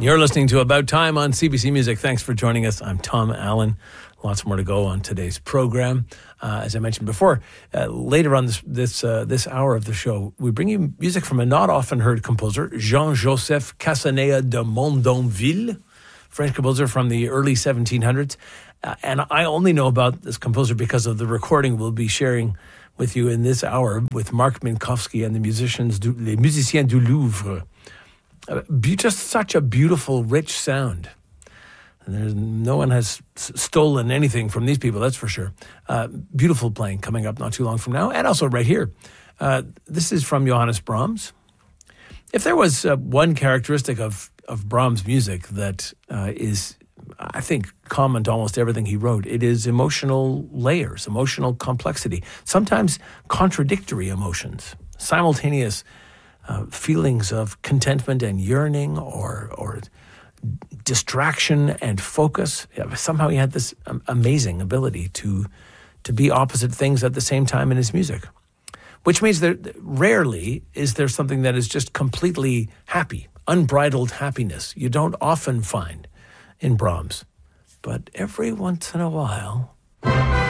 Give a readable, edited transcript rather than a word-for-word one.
You're listening to About Time on CBC Music. Thanks for joining us. I'm Tom Allen. Lots more to go on today's program. As I mentioned before, later on this hour of the show, we bring you music from a not often heard composer, Jean-Joseph Casanea de Mondonville, French composer from the early 1700s. And I only know about this composer because of the recording we'll be sharing with you in this hour with Mark Minkowski and the Les Musiciens du Louvre. Just such a beautiful, rich sound. And no one has stolen anything from these people, that's for sure. Beautiful playing coming up not too long from now, and also right here. This is from Johannes Brahms. If there was one characteristic of Brahms' music that is, I think, common to almost everything he wrote, it is emotional layers, emotional complexity, sometimes contradictory emotions, simultaneous feelings of contentment and yearning or distraction and focus. Somehow he had this amazing ability to be opposite things at the same time in his music, which means that rarely is there something that is just completely happy, unbridled happiness. You don't often find in Brahms, but every once in a while...